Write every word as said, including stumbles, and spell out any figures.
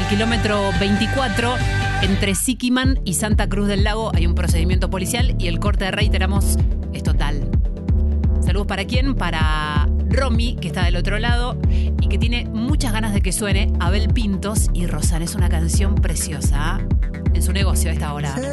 kilómetro veinticuatro, entre Siquiman y Santa Cruz del Lago, hay un procedimiento policial y el corte de reiteramos es total. Saludos para quién, para Romy, que está del otro lado y que tiene muchas ganas de que suene Abel Pintos y Rosan. Es una canción preciosa, ¿eh? En su negocio a esta hora.